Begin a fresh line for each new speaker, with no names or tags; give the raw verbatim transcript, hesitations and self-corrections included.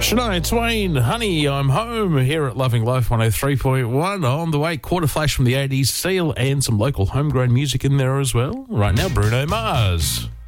Shania Twain, Honey, I'm Home, here at Loving Life one oh three point one. On the way, Quarter Flash from the eighties, Seal, and some local homegrown music in there as well. Right now, Bruno Mars.